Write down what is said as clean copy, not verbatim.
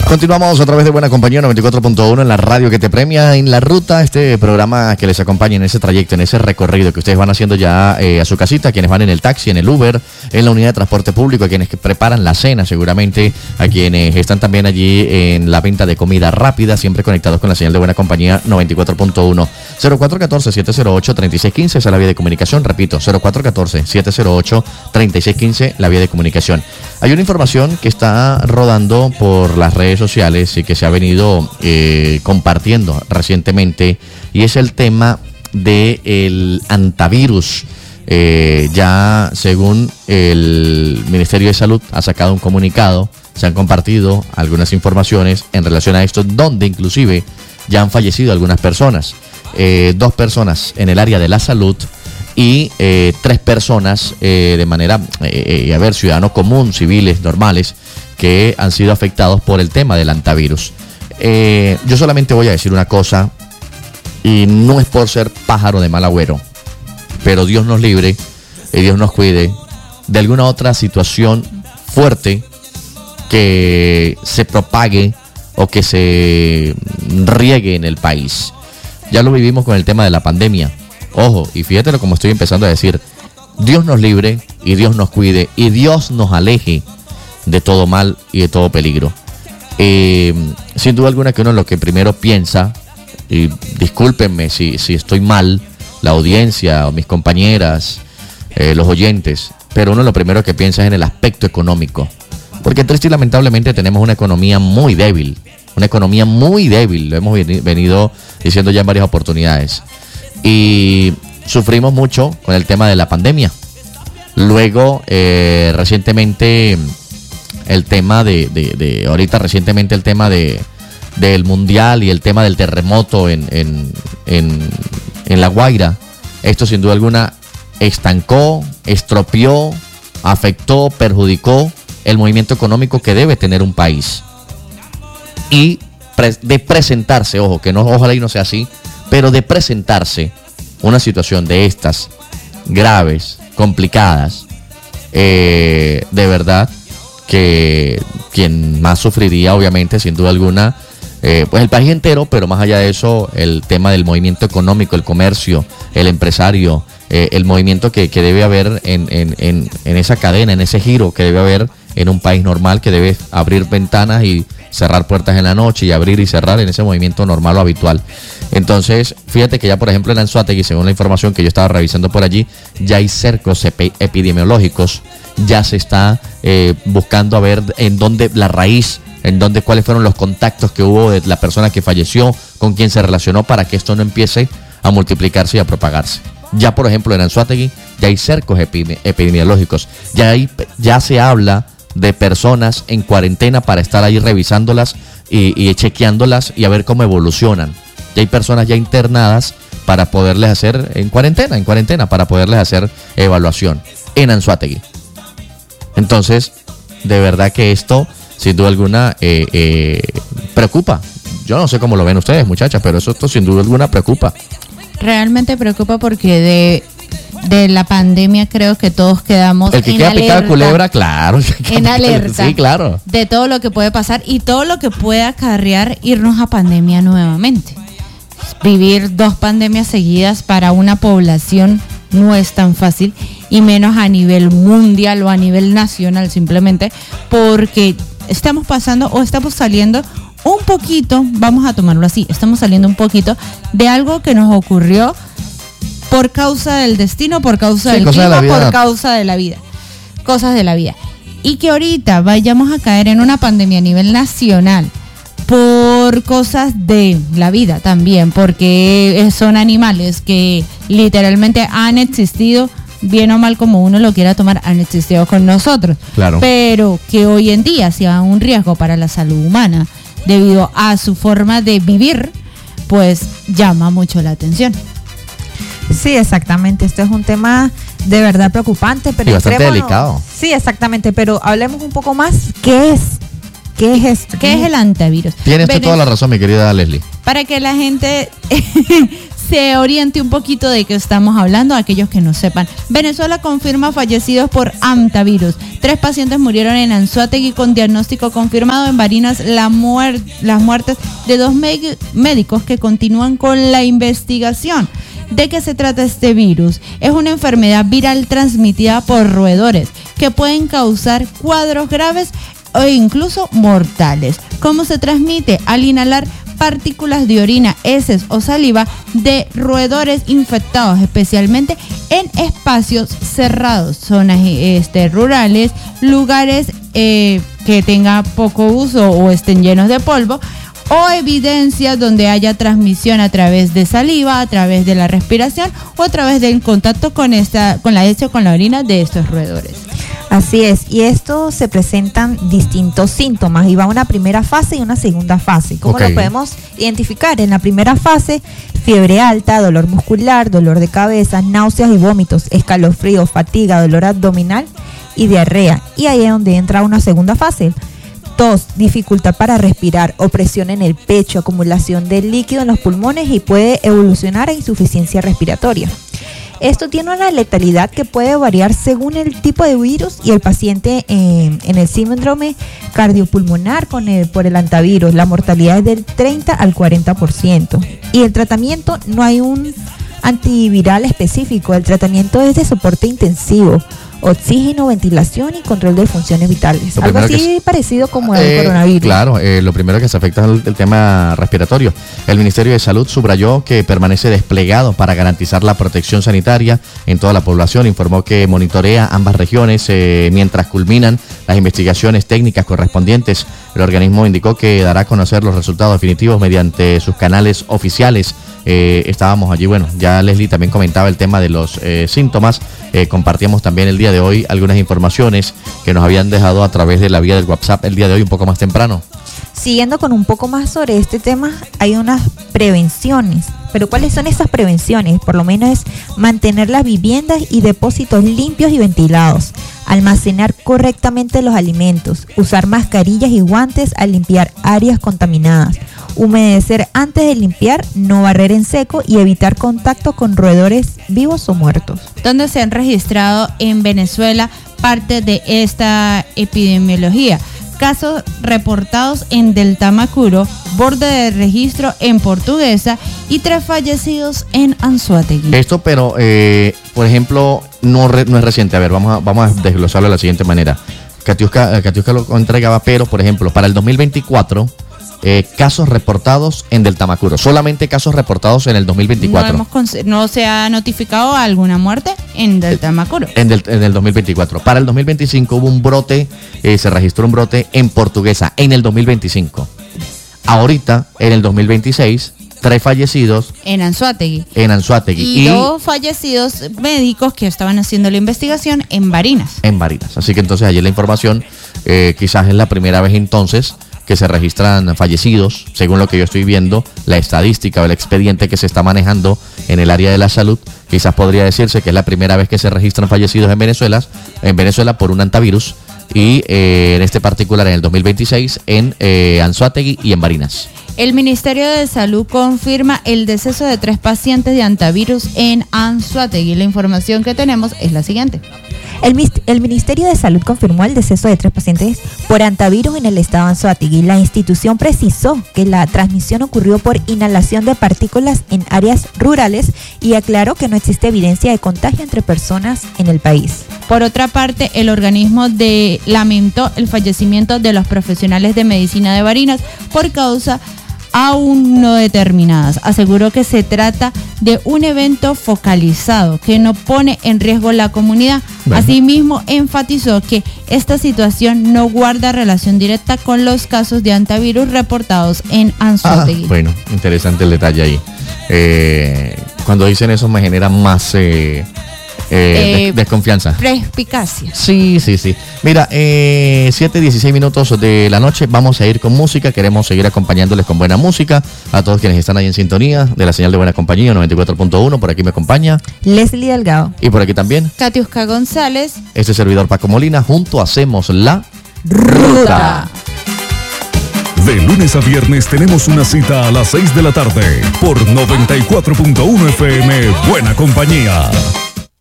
Continuamos a través de Buena Compañía 94.1 en la radio que te premia en la ruta, este programa que les acompaña en ese trayecto, en ese recorrido que ustedes van haciendo ya a su casita, quienes van en el taxi, en el Uber, en la unidad de transporte público, a quienes preparan la cena seguramente, a quienes están también allí en la venta de comida rápida, siempre conectados con la señal de Buena Compañía 94.1. 0414-708-3615, esa es la vía de comunicación, repito, 0414-708-3615, la vía de comunicación. Hay una información que está rodando por las redes sociales y que se ha venido compartiendo recientemente, y es el tema del antivirus. Ya según el Ministerio de Salud ha sacado un comunicado, se han compartido algunas informaciones en relación a esto, donde inclusive ya han fallecido algunas personas, 2 personas en el área de la salud y 3 personas de manera, ciudadanos común, civiles, normales, que han sido afectados por el tema del antivirus. Yo solamente voy a decir una cosa, y no es por ser pájaro de mal agüero, pero Dios nos libre y Dios nos cuide de alguna otra situación fuerte que se propague o que se riegue en el país. Ya lo vivimos con el tema de la pandemia. Ojo, y fíjate como estoy empezando a decir, Dios nos libre y Dios nos cuide y Dios nos aleje de todo mal y de todo peligro. Sin duda alguna que uno lo que primero piensa, y discúlpenme si estoy mal, la audiencia o mis compañeras, los oyentes, pero uno lo primero que piensa es en el aspecto económico, porque triste y lamentablemente tenemos una economía muy débil, lo hemos venido diciendo ya en varias oportunidades, y sufrimos mucho con el tema de la pandemia. Luego, recientemente, el tema recientemente el tema del mundial y el tema del terremoto en La Guaira. Esto sin duda alguna estancó, estropeó, afectó, perjudicó el movimiento económico que debe tener un país. Y de presentarse, ojo, que no, ojalá y no sea así, pero de presentarse una situación de estas graves, complicadas, de verdad que quien más sufriría, obviamente, sin duda alguna, pues el país entero, pero más allá de eso, el tema del movimiento económico, el comercio, el empresario, el movimiento que debe haber en esa cadena, en ese giro que debe haber en un país normal, que debe abrir ventanas y cerrar puertas en la noche y abrir y cerrar en ese movimiento normal o habitual. Entonces, fíjate que ya, por ejemplo, en Anzoátegui, según la información que yo estaba revisando por allí, ya hay cercos epidemiológicos, ya se está buscando a ver en dónde la raíz, cuáles fueron los contactos que hubo de la persona que falleció, con quién se relacionó, para que esto no empiece a multiplicarse y a propagarse. Ya, por ejemplo, en Anzoátegui ya hay cercos epidemiológicos, ya se habla de personas en cuarentena para estar ahí revisándolas y chequeándolas y a ver cómo evolucionan. Ya hay personas ya internadas para poderles hacer en cuarentena para poderles hacer evaluación en Anzoátegui. Entonces, de verdad que esto, sin duda alguna, preocupa. Yo no sé cómo lo ven ustedes, muchachas, pero esto sin duda alguna preocupa. Realmente preocupa porque de la pandemia creo que todos quedamos el que queda picado de culebra, claro, en alerta, sí, claro, de todo lo que puede pasar y todo lo que puede acarrear irnos a pandemia nuevamente. Vivir 2 pandemias seguidas para una población no es tan fácil, y menos a nivel mundial o a nivel nacional, simplemente porque estamos saliendo un poquito, vamos a tomarlo así, estamos saliendo un poquito de algo que nos ocurrió por causa del destino, por causa del clima, por causa de la vida, cosas de la vida. Y que ahorita vayamos a caer en una pandemia a nivel nacional por cosas de la vida también, porque son animales que literalmente han existido, bien o mal como uno lo quiera tomar, han existido con nosotros. Claro. Pero que hoy en día sea un riesgo para la salud humana debido a su forma de vivir, pues llama mucho la atención. Sí, exactamente. Esto es un tema de verdad preocupante, pero y bastante delicado. Sí, exactamente. Pero hablemos un poco más. ¿Qué es esto? ¿Qué es el antivirus? Tienes toda la razón, mi querida Leslie. Para que la gente se oriente un poquito de qué estamos hablando, a aquellos que no sepan. Venezuela confirma fallecidos por hantavirus. 3 pacientes murieron en Anzoátegui con diagnóstico confirmado. En Barinas las muertes de 2 médicos que continúan con la investigación. ¿De qué se trata este virus? Es una enfermedad viral transmitida por roedores que pueden causar cuadros graves o incluso mortales. ¿Cómo se transmite? Al inhalar partículas de orina, heces o saliva de roedores infectados, especialmente en espacios cerrados, zonas rurales, lugares que tengan poco uso o estén llenos de polvo, o evidencias donde haya transmisión a través de saliva, a través de la respiración o a través del contacto con la heces o con la orina de estos roedores. Así es, y esto se presentan distintos síntomas y va una primera fase y una segunda fase. ¿Cómo lo podemos identificar? En la primera fase, fiebre alta, dolor muscular, dolor de cabeza, náuseas y vómitos, escalofríos, fatiga, dolor abdominal y diarrea. Y ahí es donde entra una segunda fase. Tos, dificultad para respirar, opresión en el pecho, acumulación de líquido en los pulmones y puede evolucionar a insuficiencia respiratoria. Esto tiene una letalidad que puede variar según el tipo de virus y el paciente en el síndrome cardiopulmonar por el hantavirus. La mortalidad es del 30 al 40%. Y el tratamiento, no hay un antiviral específico, el tratamiento es de soporte intensivo. Oxígeno, ventilación y control de funciones vitales. Algo así parecido como el coronavirus. Claro, lo primero que se afecta es el tema respiratorio. El Ministerio de Salud subrayó que permanece desplegado para garantizar la protección sanitaria en toda la población. Informó que monitorea ambas regiones mientras culminan las investigaciones técnicas correspondientes. El organismo indicó que dará a conocer los resultados definitivos mediante sus canales oficiales. Estábamos allí, bueno, ya Leslie también comentaba el tema de los síntomas. Compartíamos también el día de hoy algunas informaciones que nos habían dejado a través de la vía del WhatsApp el día de hoy un poco más temprano. Siguiendo con un poco más sobre este tema, hay unas prevenciones. Pero ¿cuáles son esas prevenciones? Por lo menos es mantener las viviendas y depósitos limpios y ventilados, almacenar correctamente los alimentos, usar mascarillas y guantes al limpiar áreas contaminadas, humedecer antes de limpiar, no barrer en seco y evitar contacto con roedores vivos o muertos. ¿Dónde se han registrado en Venezuela parte de esta epidemiología? Casos reportados en Del Tamacuro, borde de registro en Portuguesa y 3 fallecidos en Anzoátegui. Esto, pero, por ejemplo, no es reciente. A ver, vamos a desglosarlo de la siguiente manera. Katiuska lo entregaba, pero, por ejemplo, para el 2024... casos reportados en Del Tamacuro, solamente casos reportados en el 2024. No se ha notificado alguna muerte en Del Tamacuro. En el 2024. Para el 2025 hubo un brote, se registró un brote en Portuguesa en el 2025. Ahorita, en el 2026, 3 fallecidos en Anzoátegui. Y 2 fallecidos médicos que estaban haciendo la investigación en Barinas. Así que entonces ayer la información, quizás es la primera vez entonces que se registran fallecidos, según lo que yo estoy viendo, la estadística o el expediente que se está manejando en el área de la salud, quizás podría decirse que es la primera vez que se registran fallecidos en Venezuela por un hantavirus, y en este particular en el 2026 en Anzoátegui y en Barinas. El Ministerio de Salud confirma el deceso de 3 pacientes de hantavirus en Anzoátegui. La información que tenemos es la siguiente. El Ministerio de Salud confirmó el deceso de 3 pacientes por hantavirus en el estado de Anzoátegui. La institución precisó que la transmisión ocurrió por inhalación de partículas en áreas rurales y aclaró que no existe evidencia de contagio entre personas en el país. Por otra parte, el organismo lamentó el fallecimiento de los profesionales de medicina de Barinas por causa aún no determinadas. Aseguró que se trata de un evento focalizado que no pone en riesgo la comunidad. Bueno. Asimismo, enfatizó que esta situación no guarda relación directa con los casos de hantavirus reportados en Anzoátegui. Bueno, interesante el detalle ahí. Cuando dicen eso me genera más desconfianza. Perspicacia. Sí. Mira, 7:16 minutos de la noche. Vamos a ir con música. Queremos seguir acompañándoles con buena música. A todos quienes están ahí en sintonía de la señal de Buena Compañía 94.1. Por aquí me acompaña Leslie Delgado. Y por aquí también Katiuska González. Este servidor Paco Molina. Junto hacemos la ruta. De lunes a viernes tenemos una cita a las 6 de la tarde por 94.1 FM Buena Compañía.